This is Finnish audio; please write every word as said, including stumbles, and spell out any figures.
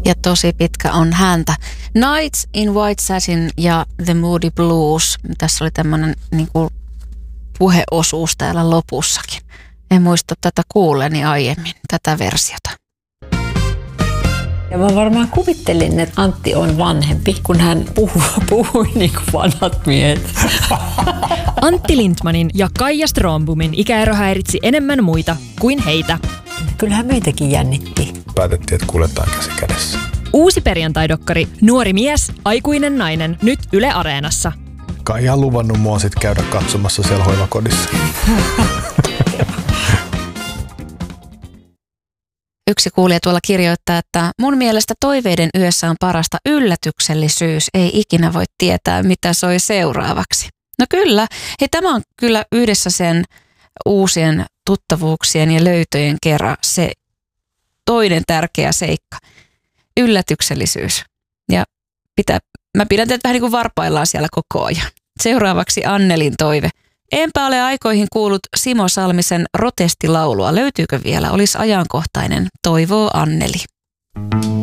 Ja tosi pitkä on häntä. Nights in White Satin ja The Moody Blues. Tässä oli tämmöinen niin kuin puheosuus täällä lopussakin. En muista tätä kuulleni aiemmin, tätä versiota. Ja mä varmaan kuvittelin, että Antti on vanhempi, kun hän puhui, puhui niin kuin vanhat miehet. Antti Lindmanin ja Kaija Strömbomin ikäero häiritsi enemmän muita kuin heitä. Kyllähän meitäkin jännitti. Päätettiin, että kuljetaan käsi kädessä. Uusi perjantaidokkari Nuori mies, aikuinen nainen, nyt Yle Areenassa. Kaija on luvannut mua sit käydä katsomassa siellä hoivakodissa. Yksi kuulija tuolla kirjoittaa, että mun mielestä toiveiden yössä on parasta yllätyksellisyys. Ei ikinä voi tietää, mitä soi seuraavaksi. No kyllä, hei, tämä on kyllä yhdessä sen uusien tuttavuuksien ja löytöjen kerran se toinen tärkeä seikka. Yllätyksellisyys. Ja pitää, mä pidän tätä vähän niin kuin varpaillaan siellä koko ajan. Seuraavaksi Annelin toive. Enpä ole aikoihin kuullut Simo Salmisen protestilaulua. Löytyykö vielä? Olisi ajankohtainen. Toivoo Anneli.